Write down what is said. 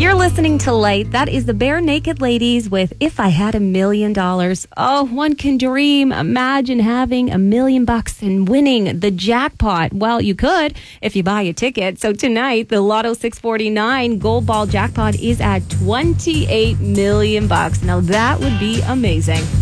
You're listening to Light. That is the Bare Naked Ladies with If I Had $1 Million. Oh, one can dream. Imagine having $1 million and winning the jackpot. Well, you could if you buy a ticket. So tonight, the Lotto 649 Gold Ball jackpot is at $28 million. Now that would be amazing.